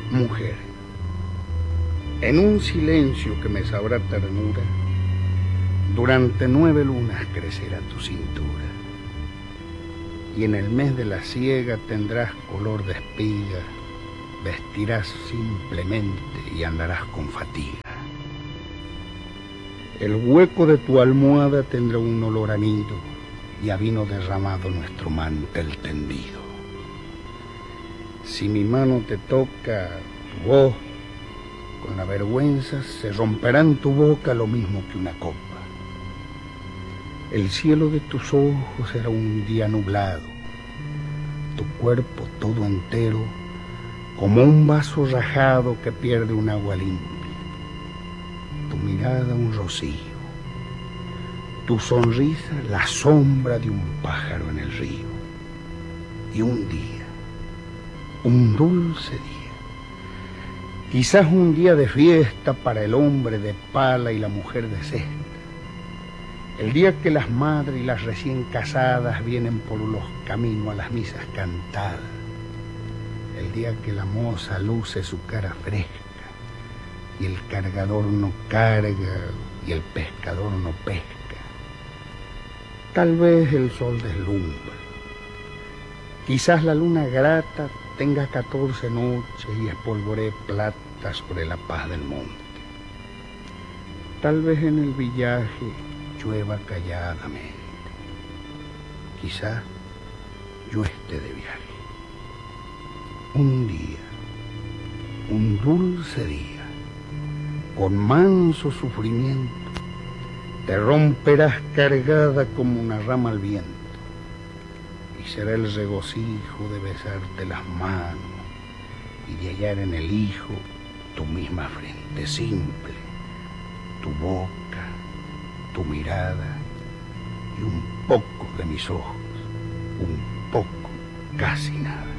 Mujer, en un silencio que me sabrá ternura, durante 9 lunas crecerá tu cintura, y en el mes de la siega tendrás color de espiga, vestirás simplemente y andarás con fatiga. El hueco de tu almohada tendrá un olor a nido y a vino derramado nuestro mantel tendido. Si mi mano te toca, tu voz, con la vergüenza se romperá en tu boca lo mismo que una copa. El cielo de tus ojos será un día nublado, tu cuerpo todo entero como un vaso rajado que pierde un agua limpia, tu mirada un rocío, tu sonrisa la sombra de un pájaro en el río, y un día, un dulce día, quizás un día de fiesta para el hombre de pala y la mujer de cesta, el día que las madres y las recién casadas vienen por los caminos a las misas cantadas, el día que la moza luce su cara fresca y el cargador no carga y el pescador no pesca. Tal vez el sol deslumbre, quizás la luna grata tenga 14 noches y espolvoree plata sobre la paz del monte. Tal vez en el villaje llueva calladamente, quizás yo esté de viaje. Un día, un dulce día, con manso sufrimiento, te romperás cargada como una rama al viento, y será el regocijo de besarte las manos y de hallar en el hijo tu misma frente simple, tu boca, tu mirada y un poco de mis ojos, un poco, casi nada.